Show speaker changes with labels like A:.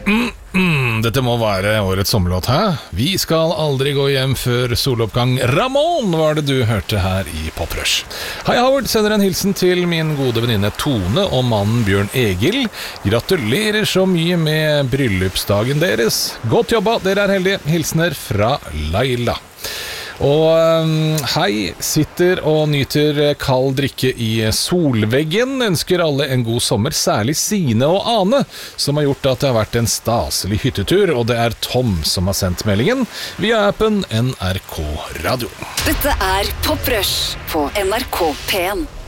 A: Dette må være årets sommerlåt, hæ? Vi skal aldri gå hjem før soloppgang. Ramón var det du hørte her i Pop Rush. Hei Howard, sender en hilsen til min gode venninne Tone og mannen Bjørn Egil. Gratulerer så mye med bryllupsdagen deres. Godt jobba, dere er heldige. Hilsener fra Laila. Og hei, sitter og nyter kald drikke i solveggen. Ønsker alle en god sommer, særlig Sine og Ane, som har gjort at det har vært en staselig hyttetur. Og det er Tom som har sendt meldingen via appen NRK Radio.
B: Dette er Pop Rush på NRK P1.